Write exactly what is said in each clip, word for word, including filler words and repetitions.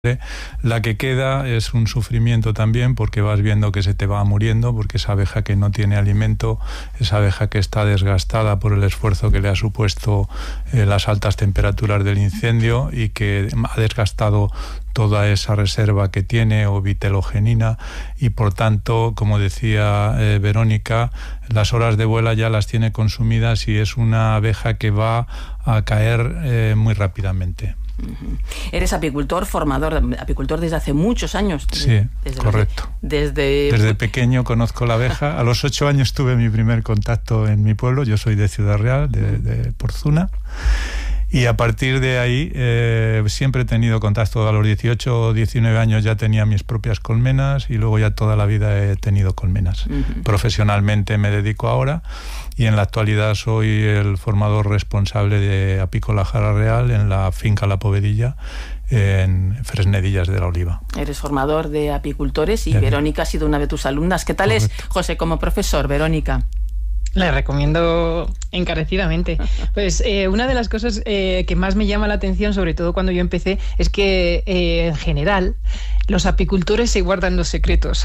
La que queda es un sufrimiento también, porque vas viendo que se te va muriendo, porque esa abeja que no tiene alimento, esa abeja que está desgastada por el esfuerzo que le ha supuesto eh, las altas temperaturas del incendio, y que ha desgastado toda esa reserva que tiene, o vitelogenina, y por tanto, como decía eh, Verónica, las horas de vuela ya las tiene consumidas, y es una abeja que va a caer eh, muy rápidamente. Uh-huh. Eres apicultor, formador, apicultor desde hace muchos años. Sí, desde correcto. Desde... desde pequeño conozco la abeja. A los ocho años tuve mi primer contacto en mi pueblo. Yo soy de Ciudad Real, de, de Porzuna. Y a partir de ahí eh, siempre he tenido contacto. A los dieciocho o diecinueve años ya tenía mis propias colmenas, y luego ya toda la vida he tenido colmenas. Uh-huh. Profesionalmente me dedico ahora, y en la actualidad soy el formador responsable de Apícola Jara Real en la finca La Povedilla, en Fresnedillas de la Oliva. Eres formador de apicultores, y Verónica ha sido una de tus alumnas. ¿Qué tal Correcto. Es, José, como profesor, Verónica? La recomiendo encarecidamente. Pues eh, una de las cosas eh, que más me llama la atención, sobre todo cuando yo empecé, es que eh, en general los apicultores se guardan los secretos.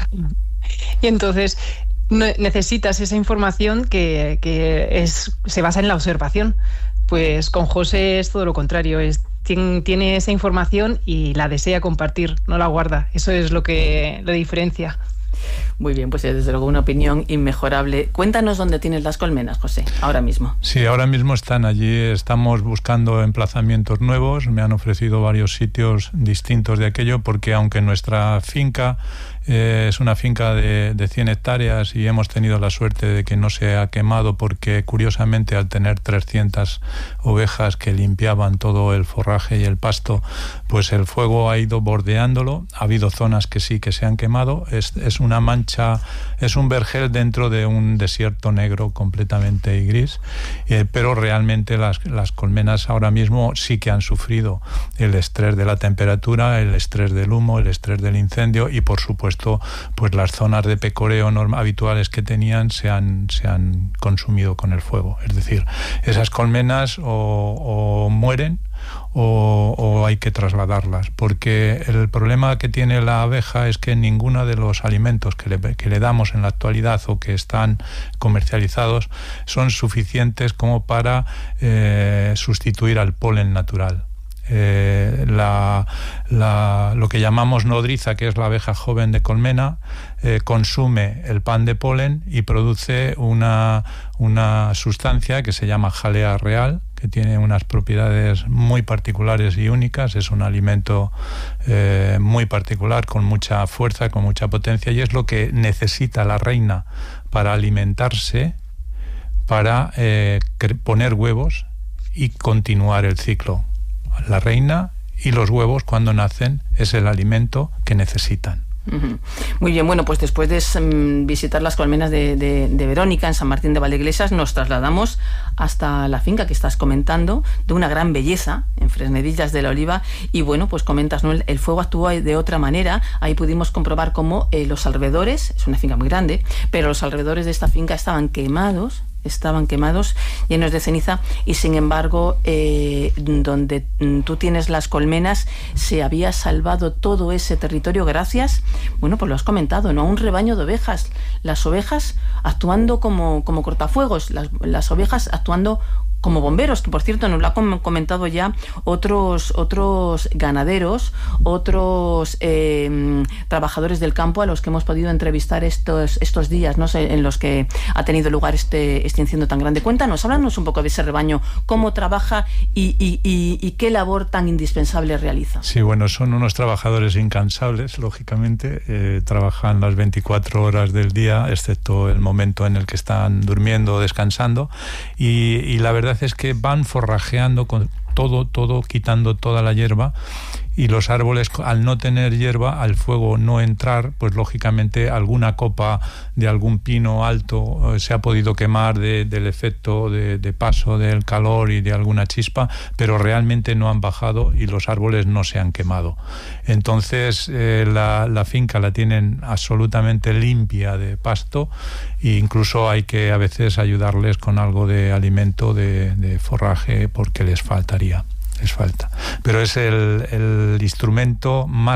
Y entonces necesitas esa información que, que es, se basa en la observación. Pues con José es todo lo contrario, es, tiene, tiene esa información y la desea compartir, no la guarda. Eso es lo que lo diferencia. Muy bien, pues desde luego una opinión inmejorable. Cuéntanos dónde tienes las colmenas, José, ahora mismo. Sí, ahora mismo están allí. Estamos buscando emplazamientos nuevos. Me han ofrecido varios sitios distintos de aquello, porque aunque nuestra finca eh, es una finca de, de cien hectáreas, y hemos tenido la suerte de que no se ha quemado, porque curiosamente al tener trescientas ovejas que limpiaban todo el forraje y el pasto, pues el fuego ha ido bordeándolo. Ha habido zonas que sí que se han quemado. Es, es una mancha, es un vergel dentro de un desierto negro completamente gris, eh, pero realmente las, las colmenas ahora mismo sí que han sufrido el estrés de la temperatura, el estrés del humo, el estrés del incendio, y por supuesto pues las zonas de pecoreo norma, habituales que tenían se han, se han consumido con el fuego. Es decir, esas colmenas o, o mueren O, o hay que trasladarlas, porque el problema que tiene la abeja es que ninguno de los alimentos que le, que le damos en la actualidad o que están comercializados son suficientes como para eh, sustituir al polen natural. Eh, la, la, lo que llamamos nodriza, que es la abeja joven de colmena, eh, consume el pan de polen y produce una, una sustancia que se llama jalea real, que tiene unas propiedades muy particulares y únicas. Es un alimento eh, muy particular, con mucha fuerza, con mucha potencia, y es lo que necesita la reina para alimentarse, para eh, poner huevos y continuar el ciclo. La reina y los huevos, cuando nacen, es el alimento que necesitan. Uh-huh. Muy bien, bueno, pues después de um, visitar las colmenas de, de, de Verónica en San Martín de Valdeiglesias, nos trasladamos hasta la finca que estás comentando, de una gran belleza, en Fresnedillas de la Oliva. Y bueno, pues comentas, ¿no? El, el fuego actúa de otra manera. Ahí pudimos comprobar cómo eh, los alrededores, es una finca muy grande, pero los alrededores de esta finca estaban quemados, estaban quemados, llenos de ceniza, y sin embargo eh, donde tú tienes las colmenas se había salvado todo ese territorio gracias, bueno, pues lo has comentado, ¿no?, a un rebaño de ovejas, las ovejas actuando como, como cortafuegos, las, las ovejas actuando como bomberos, que por cierto nos lo han comentado ya otros otros ganaderos, otros eh, trabajadores del campo a los que hemos podido entrevistar estos estos días, no sé, en los que ha tenido lugar este este incendio tan grande. Cuéntanos, háblanos un poco de ese rebaño, cómo trabaja y, y, y, y qué labor tan indispensable realiza. Sí, bueno, son unos trabajadores incansables, lógicamente, eh, trabajan las veinticuatro horas del día, excepto el momento en el que están durmiendo o descansando, y, y la verdad es que van forrajeando con todo, todo, quitando toda la hierba, y los árboles, al no tener hierba, al fuego no entrar, pues lógicamente alguna copa de algún pino alto eh, se ha podido quemar de, del efecto de, de paso del calor y de alguna chispa, pero realmente no han bajado y los árboles no se han quemado. Entonces eh, la, la finca la tienen absolutamente limpia de pasto, e incluso hay que a veces ayudarles con algo de alimento, de, de forraje, porque les faltaría. les falta. Pero es el, el instrumento más